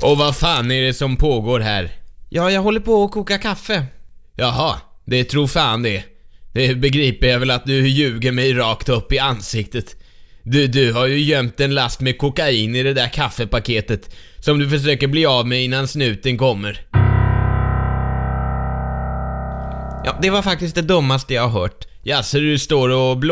Och vad fan är det som pågår här? Ja, jag håller på att koka kaffe. Jaha, det tror fan det. Det begriper jag väl att du ljuger mig rakt upp i ansiktet. Du har ju gömt en last med kokain i det där kaffepaketet som du försöker bli av med innan snuten kommer. Ja, det var faktiskt det dummaste jag har hört. Ja, så du står och